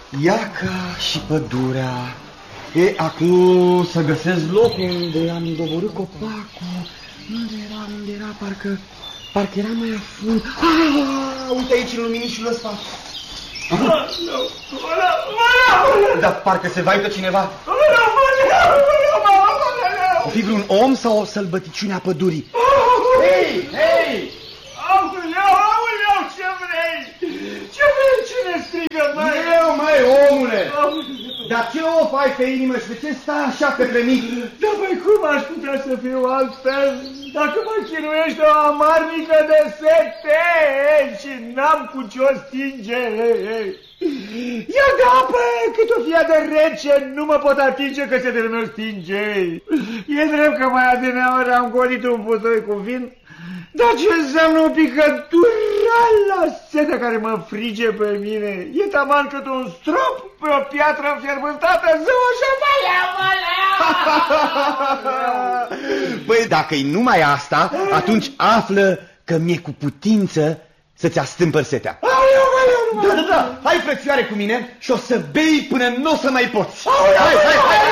Iaca și pădurea. E, acum să găsesc locul unde am doborât copacul. Unde era, parcă era mai afund. Uite aici în luminișul ăsta. Dar parcă se vaită cineva. O fi vreun om sau o sălbăticiune a pădurii? Hei! Aoleu, ce vrei? Ce vrei? Cine strigă, măi? Eu, măi, omule! Dar ce o faci pe inimă și de ce stai așa către mine? Dar băi, cum aș putea să fiu altfel dacă mă chinuiește o amarnică de sete și n-am cu ce-o stinge? Ia de apă, cât o fie de rece, nu mă pot atinge că setele meu stinge. E drept că mai adineaori am golit un butoi cu vin, dar ce înseamnă o picătură la sete care mă frige pe mine? E taman cât un strop pe o piatră înfierbântată, zău așa, valea. Băi, dacă-i numai asta, atunci află că mi-e cu putință să-ți astâmpăr setea. Da, hai, frățioare, cu mine și o să bei până nu o să mai poți. Hai!